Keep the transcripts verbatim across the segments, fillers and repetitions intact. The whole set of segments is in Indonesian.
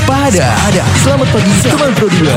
Waspada. Selamat pagi teman Pro dua.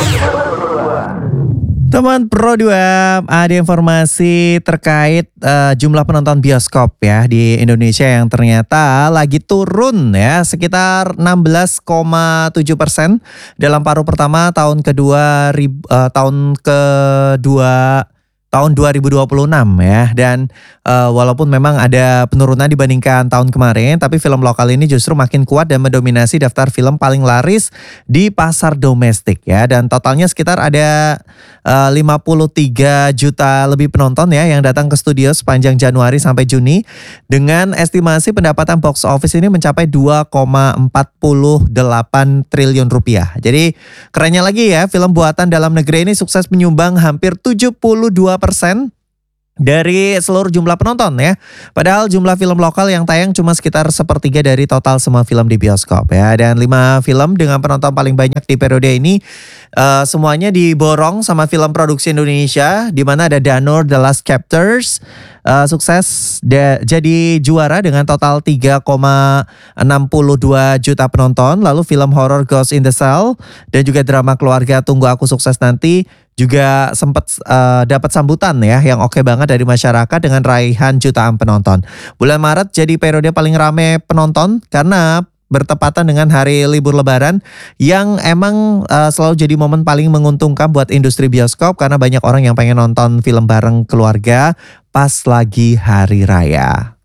Teman Pro dua, ada informasi terkait uh, jumlah penonton bioskop ya di Indonesia yang ternyata lagi turun ya sekitar enam belas koma tujuh persen dalam paruh pertama tahun kedua uh, tahun kedua tahun dua ribu dua puluh enam ya. Dan uh, walaupun memang ada penurunan dibandingkan tahun kemarin, tapi film lokal ini justru makin kuat dan mendominasi daftar film paling laris di pasar domestik ya. Dan totalnya sekitar ada uh, lima puluh tiga juta lebih penonton ya yang datang ke studio sepanjang Januari sampai Juni, dengan estimasi pendapatan box office ini mencapai dua koma empat delapan triliun rupiah. Jadi kerennya lagi ya, film buatan dalam negeri ini sukses menyumbang hampir tujuh puluh dua persen dari seluruh jumlah penonton ya. Padahal jumlah film lokal yang tayang cuma sekitar sepertiga dari total semua film di bioskop ya. Dan lima film dengan penonton paling banyak di periode ini uh, semuanya diborong sama film produksi Indonesia, di mana ada Danur The Last Chapters uh, sukses de- jadi juara dengan total tiga koma enam dua juta penonton. Lalu film horor Ghost in the Shell dan juga drama keluarga Tunggu Aku Sukses Nanti juga sempat uh, dapat sambutan ya yang oke banget dari masyarakat dengan raihan jutaan penonton. Bulan Maret jadi periode paling rame penonton karena bertepatan dengan hari libur lebaran yang emang uh, selalu jadi momen paling menguntungkan buat industri bioskop karena banyak orang yang pengen nonton film bareng keluarga pas lagi hari raya.